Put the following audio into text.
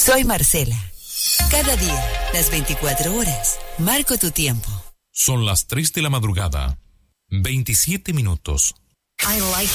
Soy Marcela. Cada día, las 24 horas, marco tu tiempo. Son las 3 de la madrugada, 27 minutos. I like